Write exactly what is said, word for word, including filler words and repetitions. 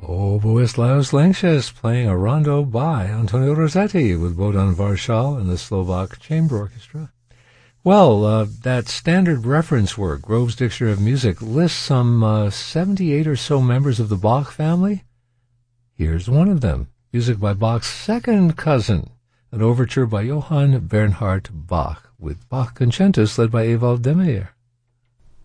Oh, Bohuslav Lenches playing a rondo by Antonio Rossetti with Bohdan Varshal and the Slovak Chamber Orchestra. Well, uh, that standard reference work, Grove's Dictionary of Music, lists some uh, seventy-eight or so members of the Bach family. Here's one of them, music by Bach's second cousin, an overture by Johann Bernhard Bach, with Bach concertos led by Ewald Demeyer.